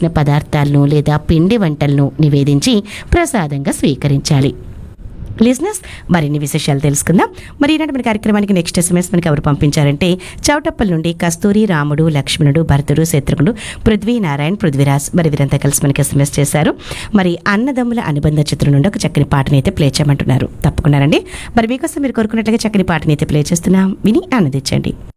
చేసిన పదార్థాలను లేదా పిండి వంటలను నివేదించి ప్రసాదంగా స్వీకరించాలి. లిజనర్స్, మరిన్ని విశేషాలు తెలుసుకుందాం. మరి ఈనాటి మన కార్యక్రమానికి నెక్స్ట్ ఎస్ఎంఎస్ మనకి ఎవరు పంపించారంటే చౌటప్పల్ నుండి కస్తూరి, రాముడు, లక్ష్మణుడు, భరతుడు, శత్రుఘ్నుడు, పృథ్వీ, నారాయణ్, పృథ్వీరాజ్ మరి వీరంతా కలిసి మనకి ఎస్ఎంఎస్ చేశారు. మరి అన్నదమ్ముల అనుబంధ చిత్రం నుండి ఒక చక్కని పాటని అయితే ప్లే చేయమంటున్నారు. తప్పకుండా రండి. మరి మీకోసం మీరు కోరుకున్నట్లుగా చక్కని పాటని అయితే ప్లే చేస్తున్నాం, విని ఆనందించండి.